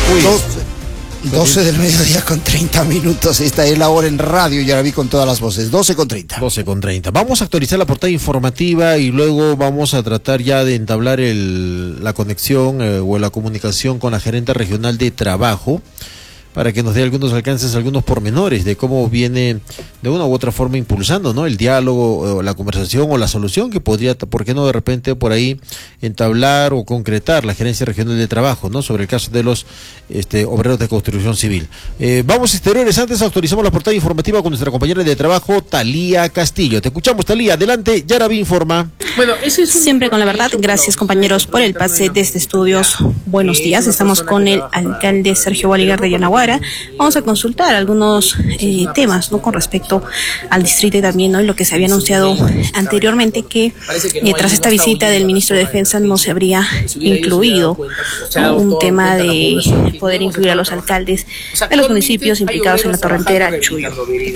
12 del mediodía con 30 minutos. Esta es la hora en radio. Ya la vi con todas las voces. 12 con 30. 12 con 30. Vamos a actualizar la portada informativa y luego vamos a tratar ya de entablar la conexión o la comunicación con la gerente regional de trabajo, para que nos dé algunos alcances, algunos pormenores de cómo viene de una u otra forma impulsando, ¿no?, el diálogo, o la conversación o la solución que podría, ¿por qué no de repente por ahí entablar o concretar la Gerencia Regional de Trabajo, ¿no?, sobre el caso de los obreros de construcción civil? Vamos a exteriores. Antes actualizamos la portada informativa con nuestra compañera de trabajo, Talía Castillo. Te escuchamos, Talía. Adelante, Yaraví informa. Bueno, siempre con la verdad. Gracias, compañeros, por el pase desde estudios. Buenos días. Estamos con el alcalde Sergio Bolívar de Yanaguara. Vamos a consultar algunos temas, ¿no?, con respecto al distrito y también, ¿no?, lo que se había anunciado anteriormente, que tras esta visita del ministro de Defensa no se habría incluido, ¿no?, un tema de poder incluir a los alcaldes de los municipios implicados en la torrentera Chuyo.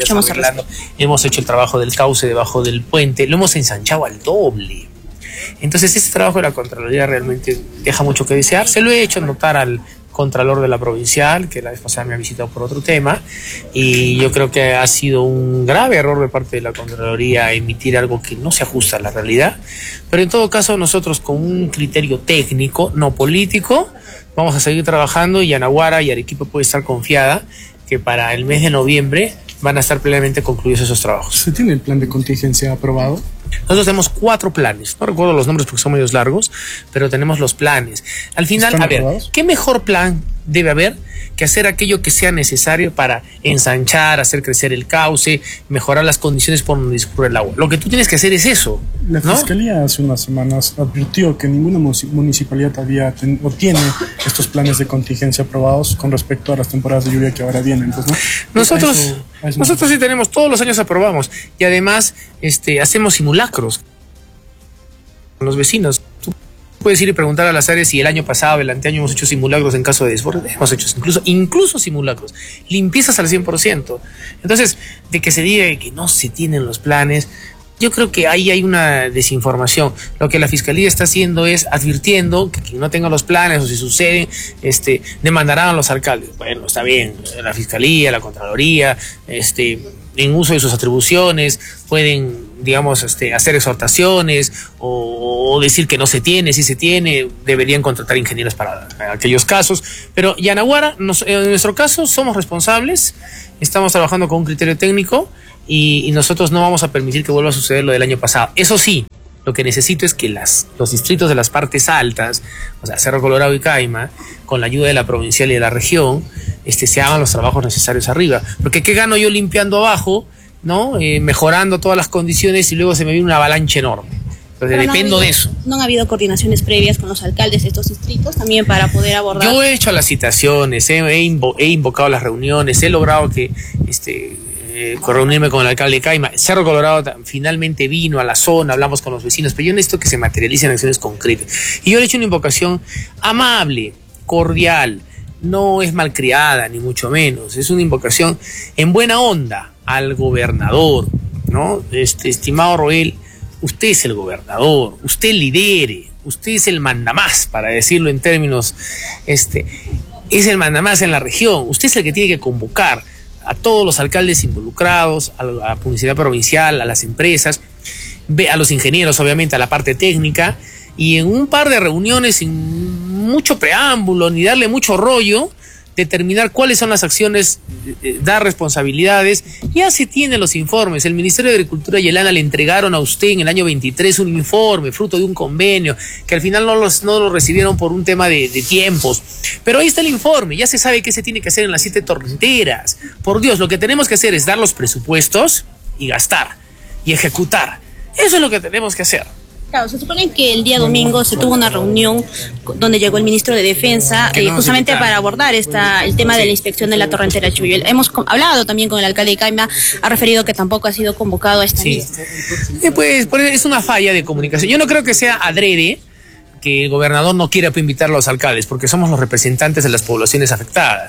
Hemos hecho el trabajo del cauce debajo del puente, lo hemos ensanchado al doble. Entonces este trabajo de la Contraloría realmente deja mucho que desear. Se lo he hecho notar al Contralor de la Provincial, que la vez pasada me ha visitado por otro tema, y yo creo que ha sido un grave error de parte de la Contraloría emitir algo que no se ajusta a la realidad. Pero en todo caso, nosotros con un criterio técnico, no político, vamos a seguir trabajando, y Yanaguara y Arequipa puede estar confiada que para el mes de noviembre van a estar plenamente concluidos esos trabajos. ¿Se tiene el plan de contingencia aprobado? Nosotros tenemos 4 planes, no recuerdo los nombres porque son medios largos, pero tenemos los planes. Al final, a ver, ¿qué mejor plan debe haber que hacer aquello que sea necesario para ensanchar, hacer crecer el cauce, mejorar las condiciones por donde discurre el agua? Lo que tú tienes que hacer es eso, La ¿no? Fiscalía hace unas semanas advirtió que ninguna municipalidad todavía tiene estos planes de contingencia aprobados con respecto a las temporadas de lluvia que ahora vienen, pues, ¿no? Nosotros sí tenemos, todos los años aprobamos, y además hacemos simulacros con los vecinos. Tú puedes ir y preguntar a las áreas si el año pasado, el anteaño hemos hecho simulacros en caso de desborde. Hemos hecho incluso simulacros, limpiezas al 100%. Entonces, de que se diga que no se tienen los planes, yo creo que ahí hay una desinformación. Lo que la Fiscalía está haciendo es advirtiendo que quien no tenga los planes, o si sucede, demandarán a los alcaldes. Bueno, está bien, la Fiscalía, la Contraloría, en uso de sus atribuciones, pueden, digamos, hacer exhortaciones o decir que no se tiene. Si se tiene, deberían contratar ingenieros para aquellos casos. Pero Yanaguara, en nuestro caso, somos responsables, estamos trabajando con un criterio técnico y nosotros no vamos a permitir que vuelva a suceder lo del año pasado. Eso sí, lo que necesito es que los distritos de las partes altas, o sea, Cerro Colorado y Caima, con la ayuda de la provincial y de la región, se hagan los trabajos necesarios arriba. Porque ¿qué gano yo limpiando abajo, no? Mejorando todas las condiciones y luego se me viene una avalancha enorme. Entonces dependo de eso. ¿No han habido coordinaciones previas con los alcaldes de estos distritos también para poder abordar? Yo he hecho las citaciones, he invocado las reuniones, he logrado que reunirme con el alcalde de Caima. Cerro Colorado finalmente vino a la zona, hablamos con los vecinos, pero yo necesito que se materialicen acciones concretas. Y yo le he hecho una invocación amable, cordial, no es malcriada, ni mucho menos, es una invocación en buena onda al gobernador, ¿no? Estimado Roel, usted es el gobernador, usted lidere, usted es el mandamás, para decirlo en términos, es el mandamás en la región, usted es el que tiene que convocar a todos los alcaldes involucrados, a la publicidad provincial, a las empresas, a los ingenieros, obviamente, a la parte técnica, y en un par de reuniones sin mucho preámbulo ni darle mucho rollo, determinar cuáles son las acciones, dar responsabilidades. Ya se tienen los informes. El Ministerio de Agricultura y el ANA le entregaron a usted en el año 23 un informe, fruto de un convenio, que al final no lo recibieron por un tema de tiempos. Pero ahí está el informe, ya se sabe qué se tiene que hacer en las 7 torrenteras. Por Dios, lo que tenemos que hacer es dar los presupuestos y gastar y ejecutar. Eso es lo que tenemos que hacer. Claro, se supone que el día domingo se tuvo una reunión donde llegó el ministro de Defensa justamente para abordar el tema de la inspección de la torrentera Chuyo. Hemos hablado también con el alcalde de Caima, ha referido que tampoco ha sido convocado a esta lista. Pues es una falla de comunicación. Yo no creo que sea adrede que el gobernador no quiera invitar a los alcaldes, porque somos los representantes de las poblaciones afectadas,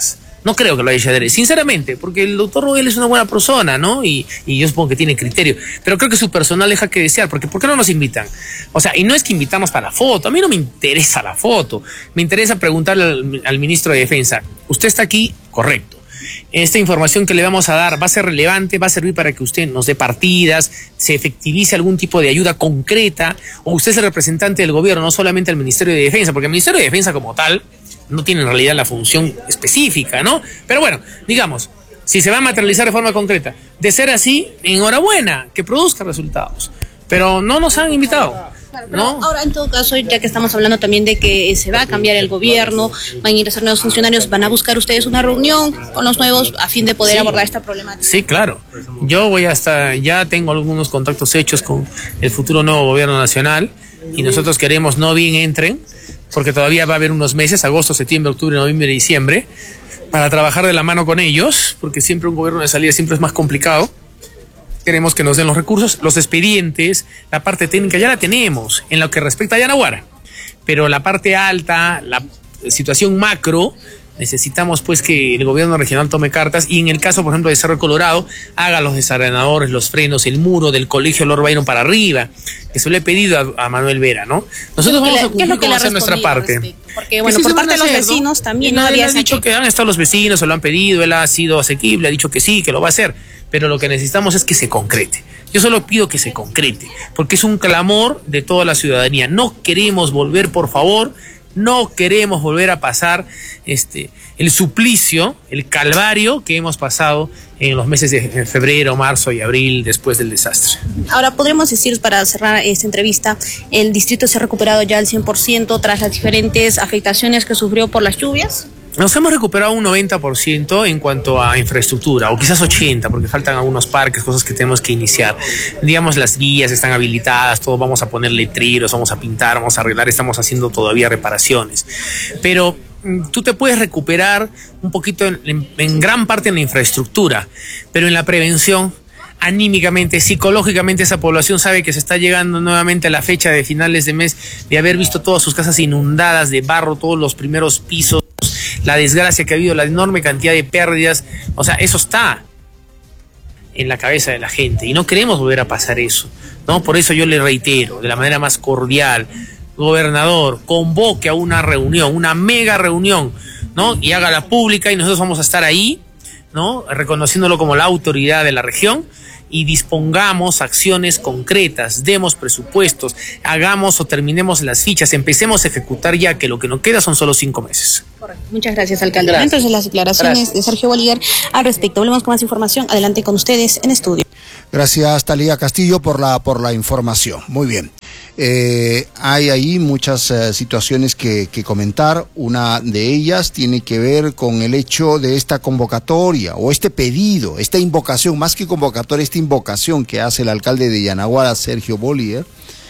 No creo que lo haya hecho adrede, sinceramente, porque el doctor Rogel es una buena persona, ¿no? Y yo supongo que tiene criterio, pero creo que su personal deja que desear, porque ¿por qué no nos invitan? O sea, y no es que invitamos para la foto, a mí no me interesa la foto, me interesa preguntarle al ministro de Defensa, ¿usted está aquí? Correcto. Esta información que le vamos a dar va a ser relevante, va a servir para que usted nos dé partidas, se efectivice algún tipo de ayuda concreta, o usted es el representante del gobierno, no solamente el Ministerio de Defensa, porque el Ministerio de Defensa como tal no tiene en realidad la función específica, ¿no? Pero bueno, digamos, si se va a materializar de forma concreta, de ser así, enhorabuena, que produzca resultados. Pero no nos han invitado, ¿no? Ahora, en todo caso, ya que estamos hablando también de que se va a cambiar el gobierno, van a ingresar nuevos funcionarios, ¿van a buscar ustedes una reunión con los nuevos a fin de poder abordar esta problemática? Sí, claro. Yo ya tengo algunos contactos hechos con el futuro nuevo gobierno nacional y nosotros queremos no bien entren, porque todavía va a haber unos meses, agosto, septiembre, octubre, noviembre y diciembre, para trabajar de la mano con ellos, porque siempre un gobierno de salida siempre es más complicado. Queremos que nos den los recursos, los expedientes, la parte técnica ya la tenemos en lo que respecta a Yanaguara, pero la parte alta, la situación macro, necesitamos pues que el gobierno regional tome cartas y en el caso, por ejemplo, de Cerro Colorado, haga los desarenadores, los frenos, el muro del colegio Lord Byron para arriba, que se lo he pedido a Manuel Vera, ¿no? Nosotros vamos a cumplir con hacer nuestra parte. Porque bueno, por parte de los vecinos también no había dicho que han estado los vecinos, se lo han pedido, él ha sido asequible, ha dicho que sí, que lo va a hacer, pero lo que necesitamos es que se concrete. Yo solo pido que se concrete, porque es un clamor de toda la ciudadanía. No queremos volver, por favor, no queremos volver a pasar el suplicio, el calvario que hemos pasado en los meses de febrero, marzo y abril después del desastre. Ahora, podremos decir, para cerrar esta entrevista, el distrito se ha recuperado ya al 100% tras las diferentes afectaciones que sufrió por las lluvias. Nos hemos recuperado un 90% en cuanto a infraestructura, o quizás 80%, porque faltan algunos parques, cosas que tenemos que iniciar. Digamos, las vías están habilitadas, todos vamos a poner letreros, vamos a pintar, vamos a arreglar, estamos haciendo todavía reparaciones. Pero tú te puedes recuperar un poquito en gran parte en la infraestructura, pero en la prevención, anímicamente, psicológicamente, esa población sabe que se está llegando nuevamente a la fecha de finales de mes de haber visto todas sus casas inundadas de barro, todos los primeros pisos, la desgracia que ha habido, la enorme cantidad de pérdidas. O sea, eso está en la cabeza de la gente y no queremos volver a pasar eso, ¿no? Por eso yo le reitero, de la manera más cordial, gobernador, convoque a una reunión, una mega reunión, ¿no? Y hágala pública y nosotros vamos a estar ahí, ¿no? Reconociéndolo como la autoridad de la región y dispongamos acciones concretas, demos presupuestos, hagamos o terminemos las fichas, empecemos a ejecutar ya, que lo que nos queda son solo 5 meses. Correcto. Muchas gracias, alcalde. Entonces, las declaraciones de Sergio Bolívar al respecto. Volvemos con más información. Adelante con ustedes en estudio. Gracias, Talía Castillo, por la información. Muy bien. Hay ahí muchas situaciones que comentar. Una de ellas tiene que ver con el hecho de esta convocatoria o este pedido, esta invocación, más que convocatoria, esta invocación que hace el alcalde de Yanaguara, Sergio Bolívar,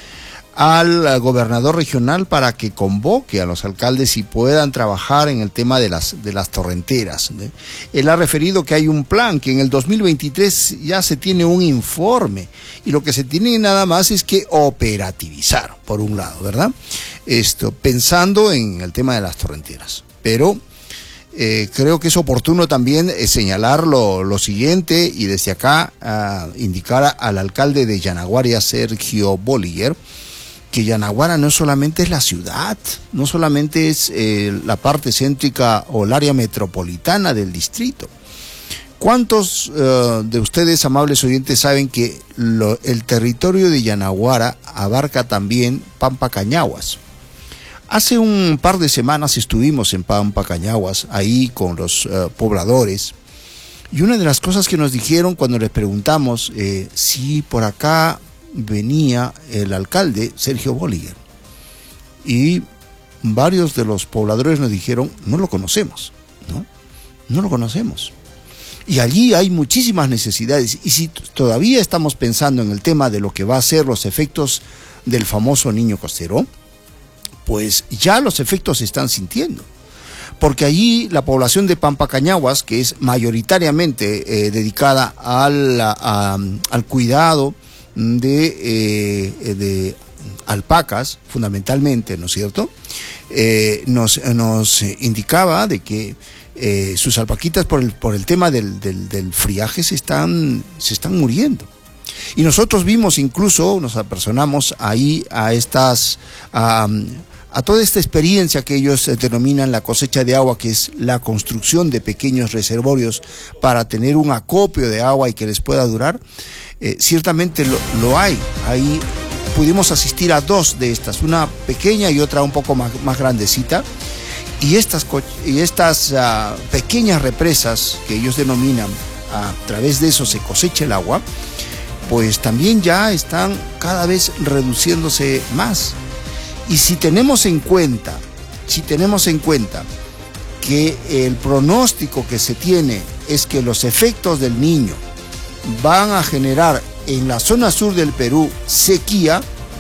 al gobernador regional para que convoque a los alcaldes y puedan trabajar en el tema de las torrenteras. Él ha referido que hay un plan, que en el 2023 ya se tiene un informe y lo que se tiene nada más es que operativizar, por un lado, ¿verdad? Pensando en el tema de las torrenteras. Pero creo que es oportuno también señalar lo siguiente y desde acá indicar al alcalde de Yanaguara, Sergio Bolívar, que Yanaguara no solamente es la ciudad, no solamente es la parte céntrica o el área metropolitana del distrito. ¿Cuántos de ustedes, amables oyentes, saben que el territorio de Yanaguara abarca también Pampacañahuas? Hace un par de semanas estuvimos en Pampacañahuas, ahí con los pobladores, y una de las cosas que nos dijeron cuando les preguntamos si por acá venía el alcalde Sergio Bolívar, y varios de los pobladores nos dijeron, no lo conocemos, no lo conocemos. Y allí hay muchísimas necesidades, y si todavía estamos pensando en el tema de lo que va a ser los efectos del famoso Niño Costero, pues ya los efectos se están sintiendo. Porque allí la población de Pampacañahuas, que es mayoritariamente dedicada al cuidado de alpacas, fundamentalmente, ¿no es cierto? Nos indicaba de que sus alpaquitas por el tema del friaje se están muriendo. Y nosotros vimos, incluso nos apersonamos ahí a toda esta experiencia que ellos denominan la cosecha de agua, que es la construcción de pequeños reservorios para tener un acopio de agua y que les pueda durar. Ciertamente lo hay. Ahí pudimos asistir a dos de estas, una pequeña y otra un poco más grandecita. Y estas pequeñas represas que ellos denominan, a través de eso se cosecha el agua, pues también ya están cada vez reduciéndose más. Y si tenemos en cuenta que el pronóstico que se tiene es que los efectos del Niño van a generar en la zona sur del Perú sequía,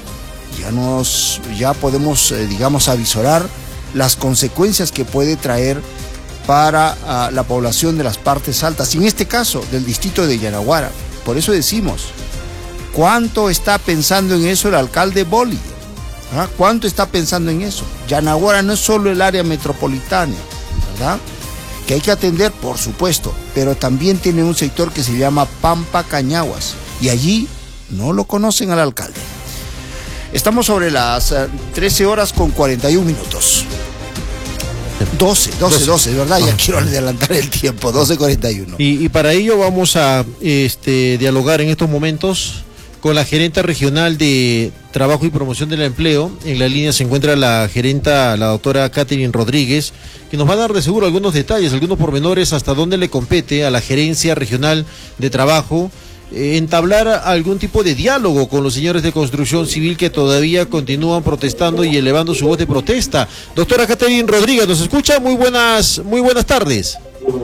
ya podemos, digamos, avisorar las consecuencias que puede traer para la población de las partes altas, y en este caso del distrito de Yanaguara. Por eso decimos, ¿cuánto está pensando en eso el alcalde Bolli? ¿Cuánto está pensando en eso? Yanaguara no es solo el área metropolitana, ¿verdad? Que hay que atender, por supuesto, pero también tiene un sector que se llama Pampa Cañaguas, y allí no lo conocen al alcalde. Estamos sobre las 13 horas con 41 minutos. 12, ¿verdad? Ya quiero adelantar el tiempo, 12:41. Y para ello vamos a dialogar en estos momentos con la gerenta regional de Trabajo y Promoción del Empleo. En la línea se encuentra la gerenta, la doctora Catherine Rodríguez, que nos va a dar de seguro algunos detalles, algunos pormenores, hasta dónde le compete a la gerencia regional de trabajo entablar algún tipo de diálogo con los señores de construcción civil que todavía continúan protestando y elevando su voz de protesta. Doctora Catherine Rodríguez, ¿nos escucha? Muy buenas tardes.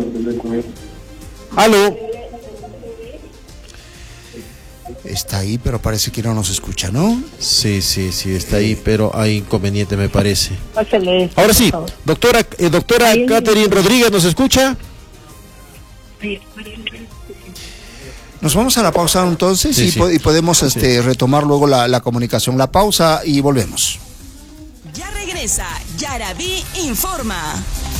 ¿Aló? Está ahí, pero parece que no nos escucha, ¿no? Sí, está ahí, pero hay inconveniente, me parece. Ahora sí, doctora Catherine Rodríguez, ¿nos escucha? Nos vamos a la pausa entonces, sí. Y podemos retomar luego la comunicación. La pausa y volvemos. Ya regresa Yaraví Informa.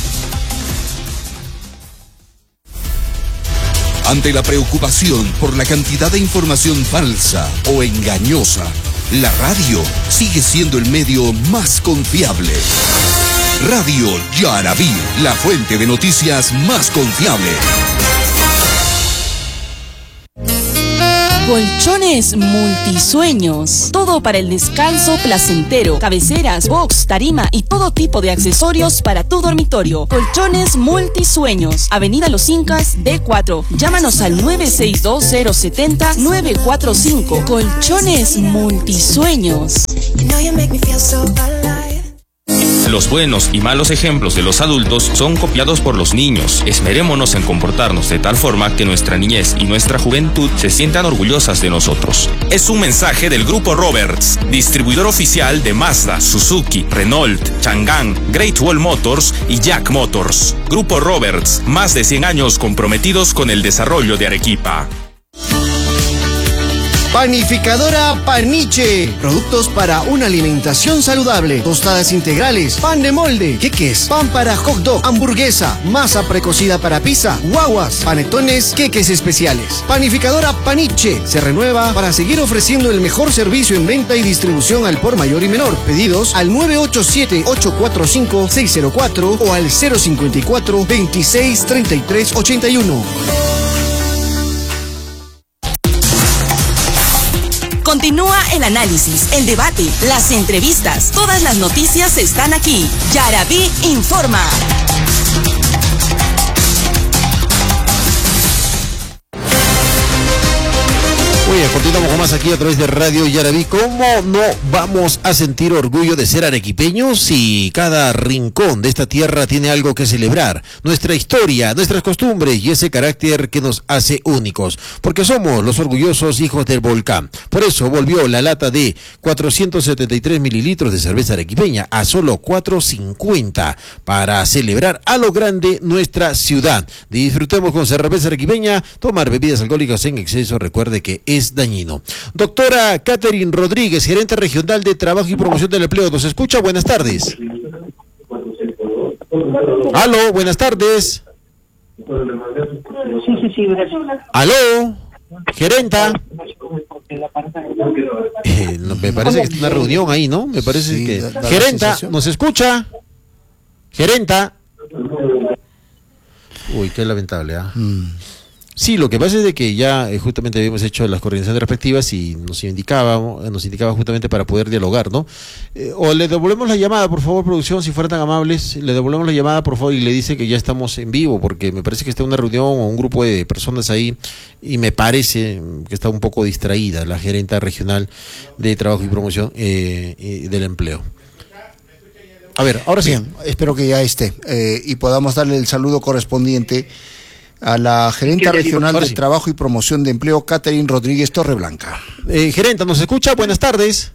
Ante la preocupación por la cantidad de información falsa o engañosa, la radio sigue siendo el medio más confiable. Radio Yaraví, la fuente de noticias más confiable. Colchones multisueños. Todo para el descanso placentero. Cabeceras, box, tarima y todo tipo de accesorios para tu dormitorio. Colchones multisueños. Avenida Los Incas, D4. Llámanos al 962-070-945. Colchones multisueños. Los buenos y malos ejemplos de los adultos son copiados por los niños. Esmerémonos en comportarnos de tal forma que nuestra niñez y nuestra juventud se sientan orgullosas de nosotros. Es un mensaje del Grupo Roberts, distribuidor oficial de Mazda, Suzuki, Renault, Chang'an, Great Wall Motors y Jack Motors. Grupo Roberts, más de 100 años comprometidos con el desarrollo de Arequipa. Panificadora Paniche. Productos para una alimentación saludable. Tostadas integrales, pan de molde, queques, pan para hot dog, hamburguesa, masa precocida para pizza, guaguas, panetones, queques especiales. Panificadora Paniche se renueva para seguir ofreciendo el mejor servicio en venta y distribución al por mayor y menor. Pedidos al 987-845-604 o al 054-263381. Continúa el análisis, el debate, las entrevistas. Todas las noticias están aquí. Yaraví Informa. Oye, continuamos con más aquí a través de Radio Yaraví. ¿Cómo no vamos a sentir orgullo de ser arequipeños si cada rincón de esta tierra tiene algo que celebrar? Nuestra historia, nuestras costumbres y ese carácter que nos hace únicos. Porque somos los orgullosos hijos del volcán. Por eso volvió la lata de 473 mililitros de cerveza arequipeña a solo 4.50 para celebrar a lo grande nuestra ciudad. Disfrutemos con cerveza arequipeña. Tomar bebidas alcohólicas en exceso, recuerde que es dañino. camino. Doctora Catherine Rodríguez, gerente regional de Trabajo y Promoción del Empleo, ¿nos escucha? Buenas tardes. Aló, buenas tardes. Sí, gracias. Aló, gerenta. No, me parece que está una reunión ahí, ¿no? Me parece Sí, que... da Gerenta, sensación. ¿nos escucha? Gerenta. Uy, qué lamentable, ¿ah? Sí, lo que pasa es de que ya justamente habíamos hecho las coordinaciones respectivas y nos indicaba justamente para poder dialogar, ¿no? O le devolvemos la llamada, por favor, producción, si fueran tan amables, le devolvemos la llamada, por favor, y le dice que ya estamos en vivo, porque me parece que está una reunión o un grupo de personas ahí y me parece que está un poco distraída la gerenta regional de Trabajo y Promoción del Empleo. A ver, ahora sí. Bien, espero que ya esté y podamos darle el saludo correspondiente a la gerenta regional de Trabajo y Promoción de Empleo, Catherine Rodríguez Torreblanca. Gerenta, ¿nos escucha? Buenas tardes.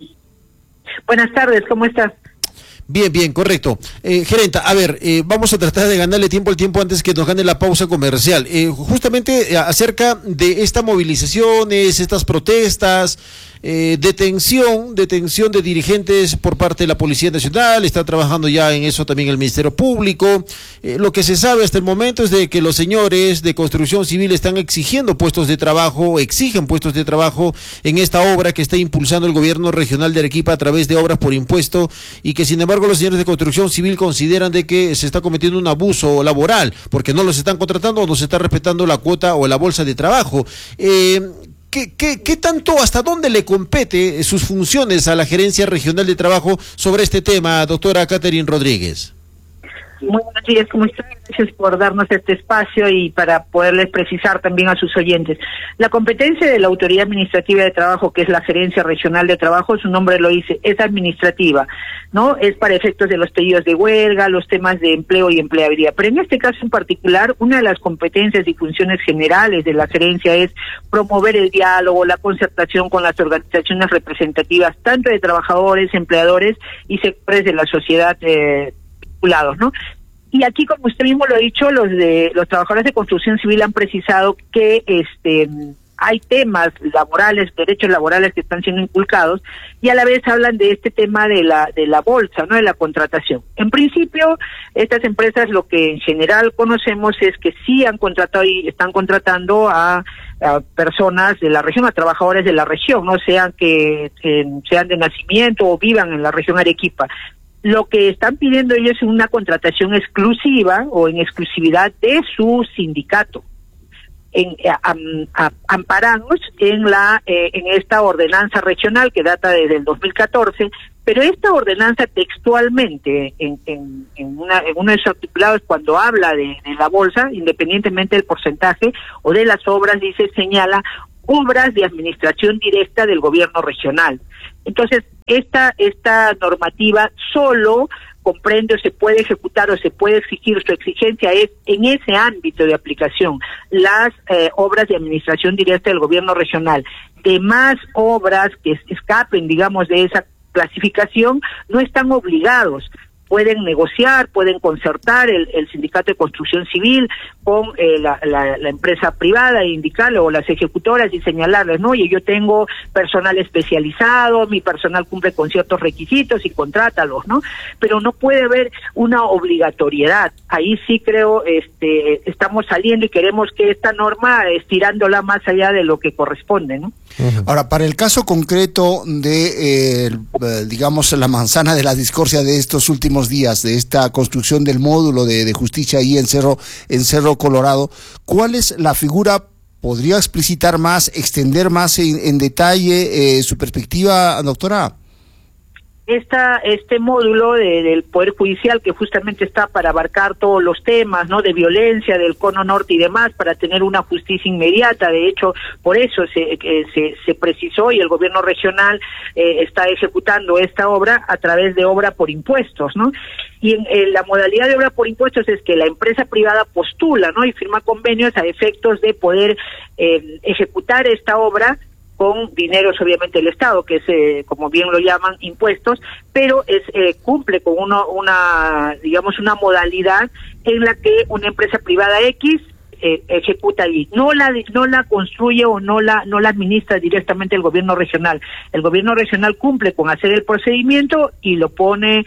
Buenas tardes, ¿cómo estás? Bien, correcto. Gerenta, a ver, vamos a tratar de ganarle tiempo al tiempo antes que nos gane la pausa comercial. Justamente acerca de estas movilizaciones, estas protestas, detención de dirigentes por parte de la Policía Nacional, está trabajando ya en eso también el Ministerio Público. Lo que se sabe hasta el momento es de que los señores de Construcción Civil están exigiendo puestos de trabajo, exigen puestos de trabajo en esta obra que está impulsando el gobierno regional de Arequipa a través de obras por impuesto, y que sin embargo los señores de Construcción Civil consideran de que se está cometiendo un abuso laboral porque no los están contratando o no se está respetando la cuota o la bolsa de trabajo. ¿Qué tanto, hasta dónde le compete sus funciones a la Gerencia Regional de Trabajo sobre este tema, doctora Catherine Rodríguez? Muy buenos días, ¿cómo están? Gracias por darnos este espacio y para poderles precisar también a sus oyentes. La competencia de la Autoridad Administrativa de Trabajo, que es la Gerencia Regional de Trabajo, su nombre lo dice, es administrativa, ¿no? Es para efectos de los pedidos de huelga, los temas de empleo y empleabilidad. Pero en este caso en particular, una de las competencias y funciones generales de la gerencia es promover el diálogo, la concertación con las organizaciones representativas, tanto de trabajadores, empleadores y sectores de la sociedad vinculados, ¿no? Y aquí, como usted mismo lo ha dicho, los trabajadores de construcción civil han precisado que hay temas laborales, derechos laborales que están siendo inculcados, y a la vez hablan de este tema de la bolsa, ¿no? De la contratación. En principio, estas empresas, lo que en general conocemos es que sí han contratado y están contratando a personas de la región, a trabajadores de la región, no sean que sean de nacimiento o vivan en la región Arequipa. Lo que están pidiendo ellos es una contratación exclusiva o en exclusividad de su sindicato, amparados en esta ordenanza regional que data desde el 2014, pero esta ordenanza textualmente en uno de sus articulados, cuando habla de la bolsa, independientemente del porcentaje o de las obras, señala obras de administración directa del gobierno regional. Entonces, esta normativa solo comprende o se puede ejecutar o se puede exigir, su exigencia es en ese ámbito de aplicación, las obras de administración directa del gobierno regional. Demás obras que escapen, digamos, de esa clasificación no están obligados. Pueden negociar, pueden concertar el sindicato de construcción civil con la empresa privada e indicarle, o las ejecutoras, y señalarles, no, oye, yo tengo personal especializado, mi personal cumple con ciertos requisitos y contrátalos, ¿no? Pero no puede haber una obligatoriedad. Ahí sí creo estamos saliendo y queremos que esta norma estirándola más allá de lo que corresponde, ¿no? Ahora, para el caso concreto de, digamos, la manzana de la discordia de estos últimos días, de esta construcción del módulo de justicia ahí en Cerro Colorado, ¿cuál es la figura? ¿Podría explicitar más, extender más en detalle su perspectiva, doctora? Este módulo del Poder Judicial, que justamente está para abarcar todos los temas, ¿no? De violencia, del cono norte y demás, para tener una justicia inmediata. De hecho, por eso se precisó, y el gobierno regional está ejecutando esta obra a través de obra por impuestos, ¿no? Y en la modalidad de obra por impuestos es que la empresa privada postula, ¿no? Y firma convenios a efectos de poder ejecutar esta obra con dineros obviamente del Estado, que es, como bien lo llaman, impuestos, pero cumple con una modalidad en la que una empresa privada X ejecuta allí. No la construye o no la administra directamente el gobierno regional. El gobierno regional cumple con hacer el procedimiento y lo pone,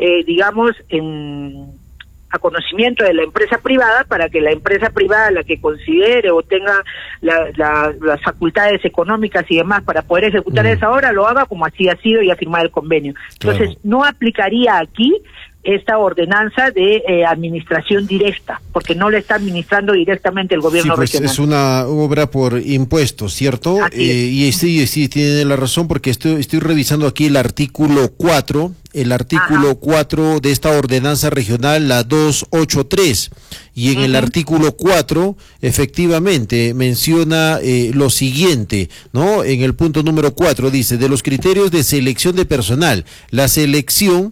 a conocimiento de la empresa privada, para que la empresa privada, la que considere o tenga las facultades económicas y demás para poder ejecutar esa obra, lo haga como así ha sido y ha firmado el convenio. Entonces, no aplicaría aquí esta ordenanza de administración directa, porque no le está administrando directamente el gobierno regional. Es una obra por impuestos, ¿cierto? Y sí, tiene la razón, porque estoy revisando aquí el artículo 4, de esta ordenanza regional, la 283, y en el artículo 4, efectivamente, menciona lo siguiente, ¿no? En el punto número 4 dice, de los criterios de selección de personal, la selección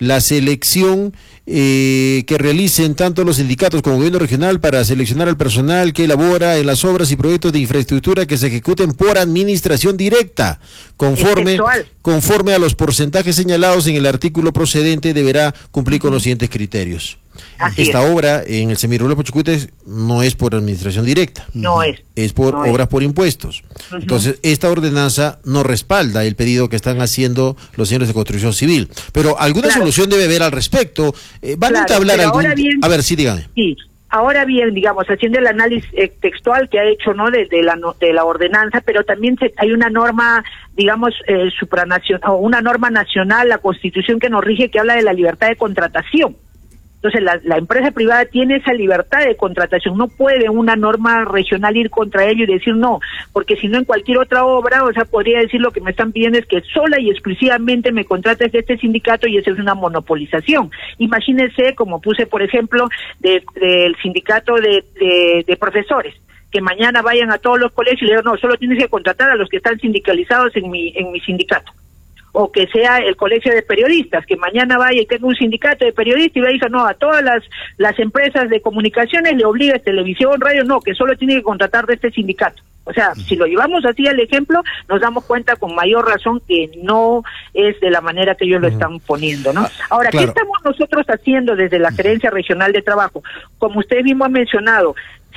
que realicen tanto los sindicatos como el gobierno regional para seleccionar al personal que elabora en las obras y proyectos de infraestructura que se ejecuten por administración directa, conforme a los porcentajes señalados en el artículo procedente, deberá cumplir con los siguientes criterios. Esta obra en el Semiruelo Pochucutes no es por administración directa, es por obras por impuestos. Entonces, esta ordenanza no respalda el pedido que están haciendo los señores de Construcción Civil, pero alguna solución debe haber al respecto. ¿Van a entablar algún? A ver, sí, dígame. Sí. Ahora bien, haciendo el análisis textual que ha hecho, ¿no?, de la ordenanza, pero también hay una norma, supranacional, o una norma nacional, la Constitución que nos rige, que habla de la libertad de contratación. Entonces, la empresa privada tiene esa libertad de contratación. No puede una norma regional ir contra ello y decir no, porque si no, en cualquier otra obra, podría decir lo que me están pidiendo es que sola y exclusivamente me contrates de este sindicato, y eso es una monopolización. Imagínense, como puse, por ejemplo, del sindicato de profesores, que mañana vayan a todos los colegios y le digan, no, solo tienes que contratar a los que están sindicalizados en mi sindicato. O que sea el colegio de periodistas, que mañana vaya y tenga un sindicato de periodistas y va a decir, no, a todas las empresas de comunicaciones le obliga televisión, radio, no, que solo tiene que contratar de este sindicato. O sea, si lo llevamos así al ejemplo, nos damos cuenta con mayor razón que no es de la manera que ellos lo están poniendo, ¿no? Ahora, ¿qué estamos nosotros haciendo desde la Gerencia Regional de Trabajo? Como usted mismo ha mencionado,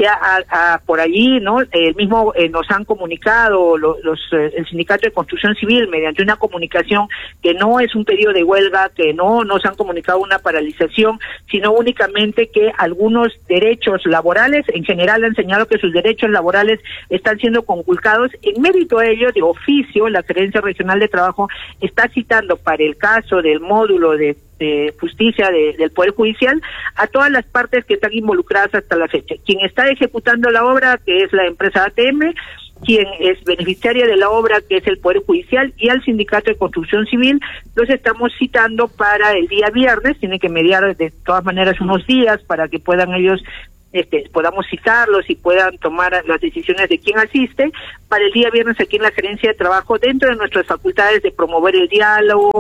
por allí, ¿no? Nos han comunicado el Sindicato de Construcción Civil mediante una comunicación que no es un pedido de huelga, que no nos han comunicado una paralización, sino únicamente que algunos derechos laborales, en general han señalado que sus derechos laborales están siendo conculcados. En mérito a ello, de oficio, la Gerencia Regional de Trabajo está citando para el caso del módulo de justicia del Poder Judicial a todas las partes que están involucradas hasta la fecha. Quien está ejecutando la obra, que es la empresa ATM, quien es beneficiaria de la obra, que es el Poder Judicial, y al Sindicato de Construcción Civil, los estamos citando para el día viernes. Tienen que mediar de todas maneras unos días para que puedan ellos podamos citarlos y puedan tomar las decisiones de quién asiste, para el día viernes aquí en la Gerencia de Trabajo, dentro de nuestras facultades de promover el diálogo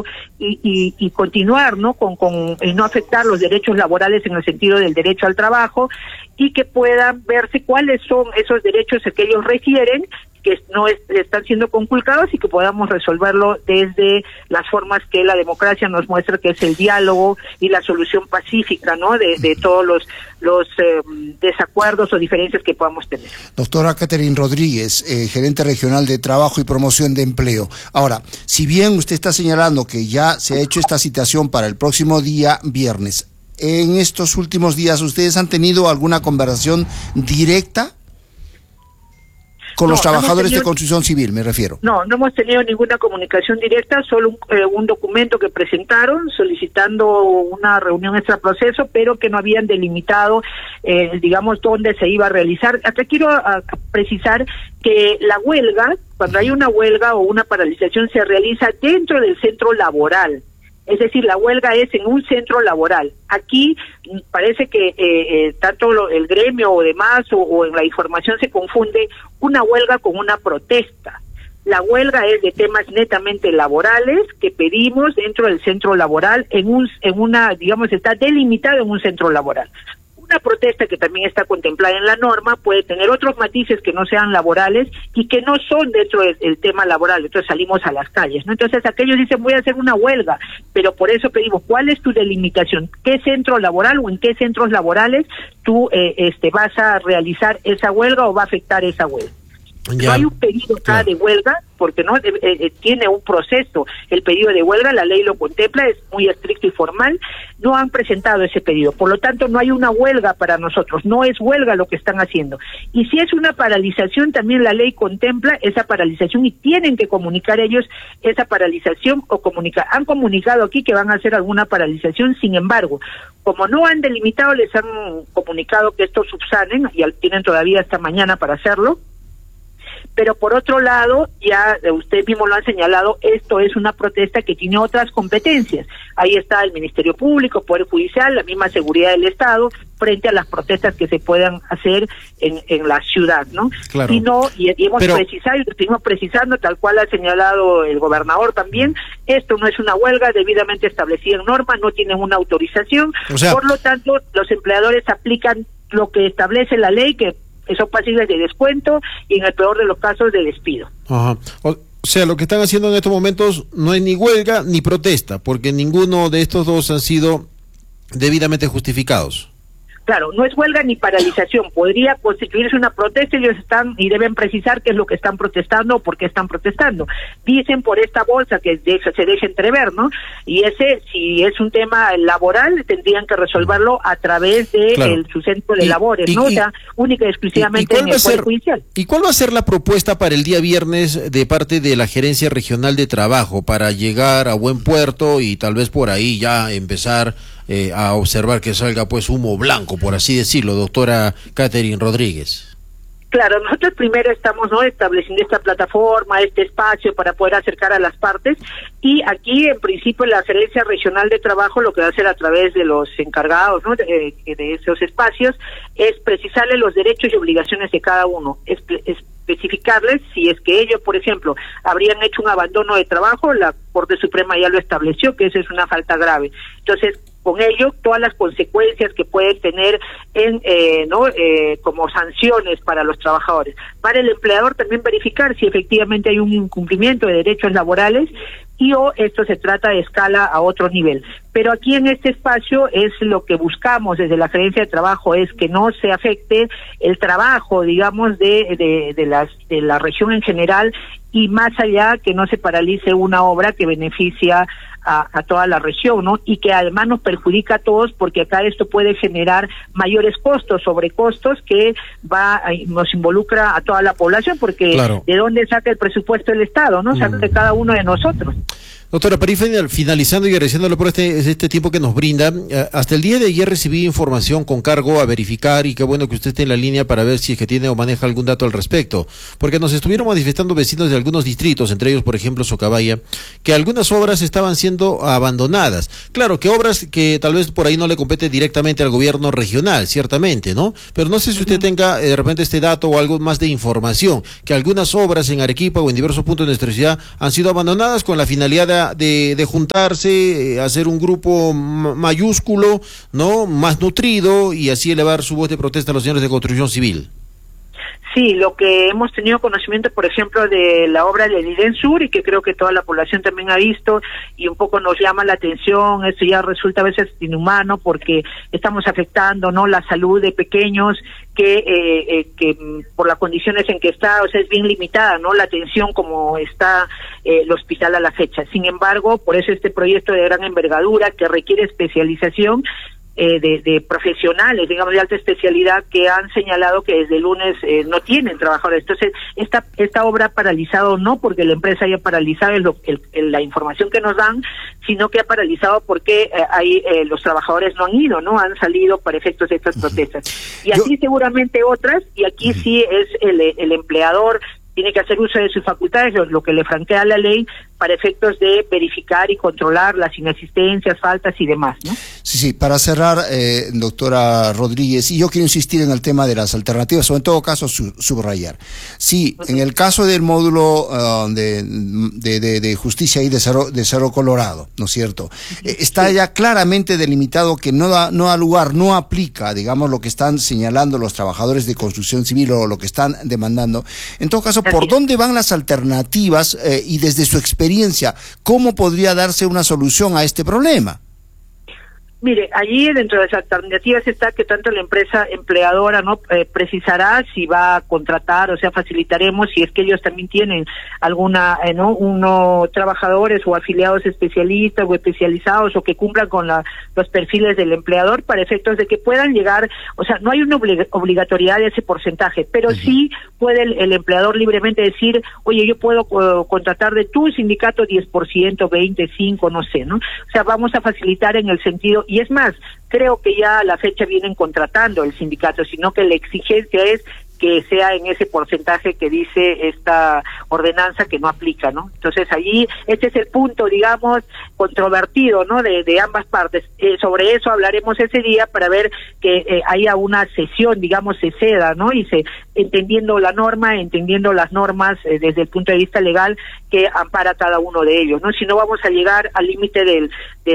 y continuar, ¿no?, con no afectar los derechos laborales en el sentido del derecho al trabajo, y que puedan verse cuáles son esos derechos que ellos requieren, que no están siendo conculcados, y que podamos resolverlo desde las formas que la democracia nos muestra, que es el diálogo y la solución pacífica, ¿no?, de todos los desacuerdos o diferencias que podamos tener. Doctora Catherine Rodríguez, gerente regional de Trabajo y Promoción de Empleo. Ahora, si bien usted está señalando que ya se ha hecho esta citación para el próximo día viernes, en estos últimos días, ¿ustedes han tenido alguna conversación directa con los trabajadores de construcción civil, me refiero? No hemos tenido ninguna comunicación directa, solo un documento que presentaron solicitando una reunión extraproceso, pero que no habían delimitado, dónde se iba a realizar. Acá quiero precisar que la huelga, cuando hay una huelga o una paralización, se realiza dentro del centro laboral. Es decir, la huelga es en un centro laboral. Aquí parece que tanto el gremio o demás o en la información se confunde una huelga con una protesta. La huelga es de temas netamente laborales que pedimos dentro del centro laboral, está delimitado en un centro laboral. una protesta que también está contemplada en la norma puede tener otros matices que no sean laborales y que no son dentro del tema laboral, entonces salimos a las calles, ¿no? Entonces aquellos dicen voy a hacer una huelga, pero por eso pedimos, ¿cuál es tu delimitación? ¿Qué centro laboral o en qué centros laborales tú vas a realizar esa huelga o va a afectar esa huelga? Ya. No hay un pedido acá de huelga, porque no tiene un proceso el pedido de huelga, la ley lo contempla, es muy estricto y formal, no han presentado ese pedido, por lo tanto no hay una huelga para nosotros, no es huelga lo que están haciendo, y si es una paralización también la ley contempla esa paralización y tienen que comunicar ellos esa paralización o han comunicado aquí que van a hacer alguna paralización, sin embargo, como no han delimitado, les han comunicado que esto subsanen, y tienen todavía hasta mañana para hacerlo. Pero por otro lado, ya usted mismo lo han señalado, esto es una protesta que tiene otras competencias. Ahí está el Ministerio Público, Poder Judicial, la misma seguridad del Estado, frente a las protestas que se puedan hacer en la ciudad, ¿no? Claro. Y hemos precisado, y lo seguimos precisando, tal cual ha señalado el gobernador también, esto no es una huelga debidamente establecida en norma, no tienen una autorización, por lo tanto, los empleadores aplican lo que establece la ley, que son pasibles de descuento y en el peor de los casos de despido. Ajá. O sea, lo que están haciendo en estos momentos no es ni huelga ni protesta, porque ninguno de estos dos han sido debidamente justificados. Claro, no es huelga ni paralización, podría constituirse una protesta, ellos están y deben precisar qué es lo que están protestando o por qué están protestando. Dicen por esta bolsa que se deje entrever, ¿no? Y si es un tema laboral, tendrían que resolverlo a través de su centro de labores, ¿no? O sea, única y exclusivamente en el Poder Judicial. ¿Y cuál va a ser la propuesta para el día viernes de parte de la Gerencia Regional de Trabajo para llegar a buen puerto y tal vez por ahí ya empezar a observar que salga pues humo blanco, por así decirlo, doctora Catherine Rodríguez? Claro, nosotros primero estamos estableciendo esta plataforma, este espacio para poder acercar a las partes, y aquí en principio la Gerencia Regional de Trabajo lo que va a hacer a través de los encargados de esos espacios es precisarle los derechos y obligaciones de cada uno, especificarles si es que ellos, por ejemplo, habrían hecho un abandono de trabajo, la Corte Suprema ya lo estableció, que eso es una falta grave. Entonces, con ello, todas las consecuencias que pueden tener como sanciones para los trabajadores. Para el empleador también verificar si efectivamente hay un incumplimiento de derechos laborales o esto se trata de escala a otro nivel. Pero aquí en este espacio es lo que buscamos desde la Gerencia de Trabajo, es que no se afecte el trabajo, digamos, de la región en general, y más allá que no se paralice una obra que beneficia a toda la región, ¿no? Y que además nos perjudica a todos, porque acá esto puede generar mayores costos, sobrecostos, que nos involucra a toda la población, porque ¿de dónde saca el presupuesto el Estado, no? Saca de cada uno de nosotros. Doctora, para ir finalizando y agradeciéndole por este tiempo que nos brinda, hasta el día de ayer recibí información con cargo a verificar, y qué bueno que usted esté en la línea para ver si es que tiene o maneja algún dato al respecto, porque nos estuvieron manifestando vecinos de algunos distritos, entre ellos por ejemplo Socabaya, que algunas obras estaban siendo abandonadas. Claro, que obras que tal vez por ahí no le compete directamente al gobierno regional, ciertamente, ¿no? Pero no sé si usted tenga de repente este dato o algo más de información, que algunas obras en Arequipa o en diversos puntos de nuestra ciudad han sido abandonadas con la finalidad de juntarse, hacer un grupo mayúsculo, ¿no? Más nutrido, y así elevar su voz de protesta a los señores de construcción civil. Sí, lo que hemos tenido conocimiento, por ejemplo, de la obra del IDEN Sur, y que creo que toda la población también ha visto, y un poco nos llama la atención, esto ya resulta a veces inhumano, porque estamos afectando, ¿no?, la salud de pequeños que por las condiciones en que está, o sea, es bien limitada, ¿no?, la atención como está el hospital a la fecha. Sin embargo, por eso este proyecto de gran envergadura, que requiere especialización, de profesionales, digamos, de alta especialidad, que han señalado que desde el lunes no tienen trabajadores. Entonces, esta obra ha paralizado no porque la empresa haya paralizado la información que nos dan, sino que ha paralizado porque los trabajadores no han ido, no han salido para efectos de estas protestas. Y así seguramente otras, y aquí sí es el empleador tiene que hacer uso de sus facultades, lo que le franquea la ley, para efectos de verificar y controlar las inasistencias, faltas y demás, ¿no? Sí, para cerrar, doctora Rodríguez, y yo quiero insistir en el tema de las alternativas, o en todo caso subrayar. Sí, en el caso del módulo de justicia y de Cerro Colorado, ¿no es cierto? Está ya claramente delimitado que no da lugar, no aplica, digamos, lo que están señalando los trabajadores de construcción civil o lo que están demandando. En todo caso, ¿por dónde van las alternativas y desde su experiencia, cómo podría darse una solución a este problema? Mire, allí dentro de las alternativas está que tanto la empresa empleadora no precisará si va a contratar, o sea, facilitaremos si es que ellos también tienen alguna, trabajadores o afiliados especialistas o especializados o que cumplan con los perfiles del empleador para efectos de que puedan llegar, o sea, no hay una obligatoriedad de ese porcentaje, pero sí puede el empleador libremente decir, oye, yo puedo contratar de tu sindicato 10%, 25%, no sé, ¿no? O sea, vamos a facilitar en el sentido. Y es más, creo que ya a la fecha vienen contratando el sindicato, sino que la exigencia es que sea en ese porcentaje que dice esta ordenanza que no aplica, ¿no? Entonces allí, este es el punto, digamos, controvertido, ¿no? De ambas partes. Sobre eso hablaremos ese día para ver que haya una cesión, digamos, se ceda, ¿no? Y entendiendo la norma, entendiendo las normas desde el punto de vista legal que ampara cada uno de ellos, ¿no? Si no vamos a llegar al límite del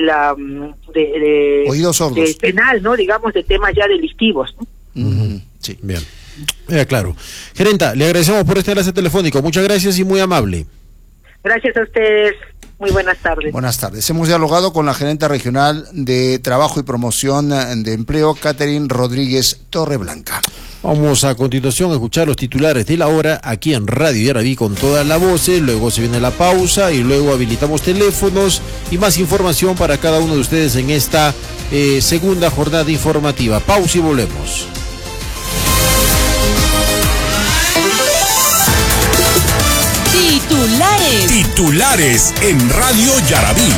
oídos sordos, penal, ¿no? Digamos, de temas ya delictivos, ¿no? Sí, bien. Claro. Gerenta, le agradecemos por este enlace telefónico. Muchas gracias y muy amable. Gracias a ustedes. Muy buenas tardes. Buenas tardes. Hemos dialogado con la gerente regional de Trabajo y Promoción de Empleo, Catherine Rodríguez Torreblanca. Vamos a continuación a escuchar los titulares de la hora aquí en Radio Yaraví con todas las voces, luego se viene la pausa y luego habilitamos teléfonos y más información para cada uno de ustedes en esta segunda jornada informativa. Pausa y volvemos. Titulares en Radio Yaraví.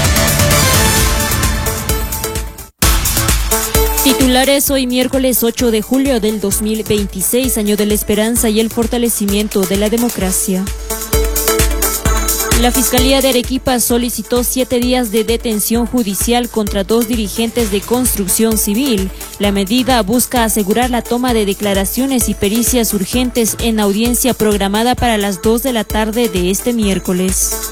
Titulares hoy miércoles 8 de julio del 2026, año de la esperanza y el fortalecimiento de la democracia. La Fiscalía de Arequipa solicitó 7 días de detención judicial contra 2 dirigentes de construcción civil. La medida busca asegurar la toma de declaraciones y pericias urgentes en audiencia programada para las 2 de la tarde de este miércoles.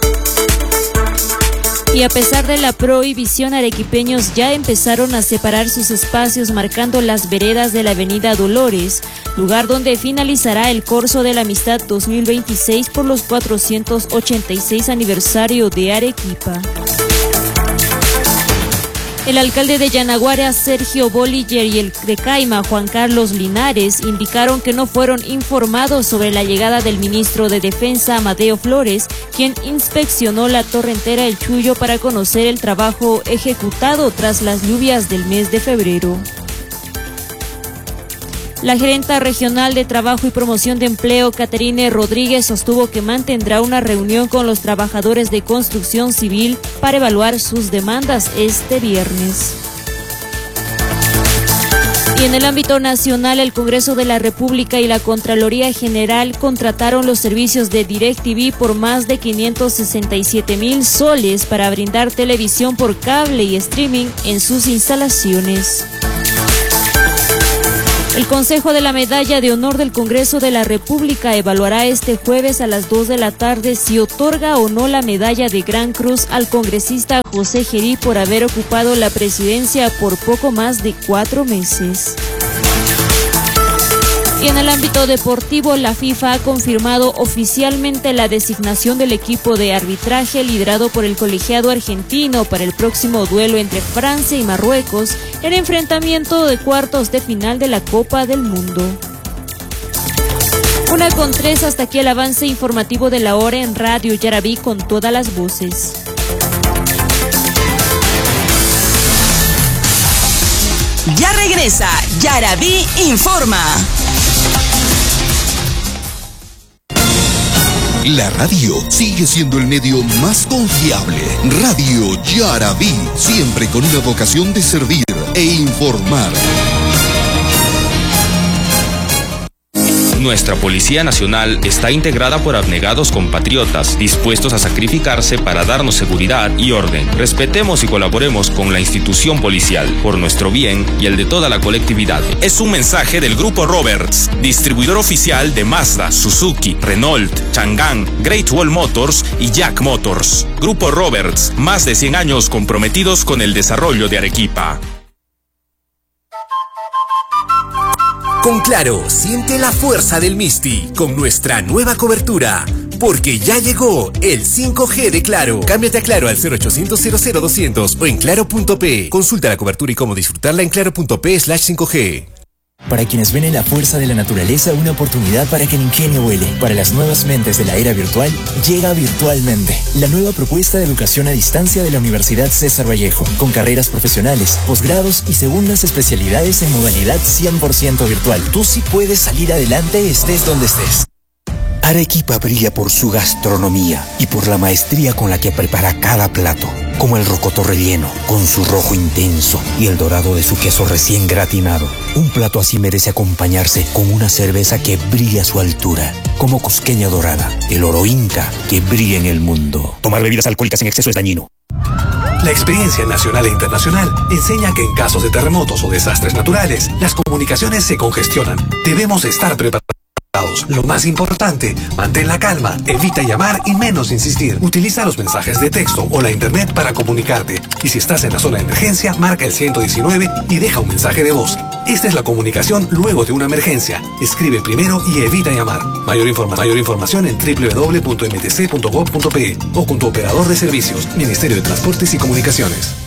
Y a pesar de la prohibición, arequipeños ya empezaron a separar sus espacios marcando las veredas de la avenida Dolores, lugar donde finalizará el Corso de la Amistad 2026 por los 486 aniversario de Arequipa. El alcalde de Yanaguara, Sergio Bolliger, y el de Caima, Juan Carlos Linares, indicaron que no fueron informados sobre la llegada del ministro de Defensa, Amadeo Flores, quien inspeccionó la torrentera El Chullo para conocer el trabajo ejecutado tras las lluvias del mes de febrero. La gerenta regional de Trabajo y Promoción de Empleo, Catherine Rodríguez, sostuvo que mantendrá una reunión con los trabajadores de construcción civil para evaluar sus demandas este viernes. Y en el ámbito nacional, el Congreso de la República y la Contraloría General contrataron los servicios de DirecTV por más de 567,000 soles para brindar televisión por cable y streaming en sus instalaciones. El Consejo de la Medalla de Honor del Congreso de la República evaluará este jueves a las 2 de la tarde si otorga o no la medalla de Gran Cruz al congresista José Gerí por haber ocupado la presidencia por poco más de 4 meses. Y en el ámbito deportivo, la FIFA ha confirmado oficialmente la designación del equipo de arbitraje liderado por el colegiado argentino para el próximo duelo entre Francia y Marruecos en enfrentamiento de cuartos de final de la Copa del Mundo. 1:03, hasta aquí el avance informativo de la hora en Radio Yaraví con todas las voces. Ya regresa Yaraví Informa. La radio sigue siendo el medio más confiable. Radio Yaraví, siempre con una vocación de servir e informar. Nuestra Policía Nacional está integrada por abnegados compatriotas, dispuestos a sacrificarse para darnos seguridad y orden. Respetemos y colaboremos con la institución policial, por nuestro bien y el de toda la colectividad. Es un mensaje del Grupo Roberts, distribuidor oficial de Mazda, Suzuki, Renault, Chang'an, Great Wall Motors y Jack Motors. Grupo Roberts, más de 100 años comprometidos con el desarrollo de Arequipa. Con Claro, siente la fuerza del Misti con nuestra nueva cobertura. Porque ya llegó el 5G de Claro. Cámbiate a Claro al 0800 00200 o en claro.p. Consulta la cobertura y cómo disfrutarla en claro.p/5G. Para quienes ven en la fuerza de la naturaleza una oportunidad para que el ingenio vuele. Para las nuevas mentes de la era virtual, llega Virtualmente, la nueva propuesta de educación a distancia de la Universidad César Vallejo, con carreras profesionales, posgrados y segundas especialidades en modalidad 100% virtual. Tú sí puedes salir adelante estés donde estés. Arequipa brilla por su gastronomía y por la maestría con la que prepara cada plato, como el rocoto relleno, con su rojo intenso y el dorado de su queso recién gratinado. Un plato así merece acompañarse con una cerveza que brilla a su altura, como Cusqueña Dorada, el oro inca que brilla en el mundo. Tomar bebidas alcohólicas en exceso es dañino. La experiencia nacional e internacional enseña que en casos de terremotos o desastres naturales, las comunicaciones se congestionan. Debemos estar preparados. Lo más importante, mantén la calma, evita llamar y menos insistir. Utiliza los mensajes de texto o la internet para comunicarte. Y si estás en la zona de emergencia, marca el 119 y deja un mensaje de voz. Esta es la comunicación luego de una emergencia. Escribe primero y evita llamar. Mayor información en www.mtc.gov.pe o con tu operador de servicios, Ministerio de Transportes y Comunicaciones.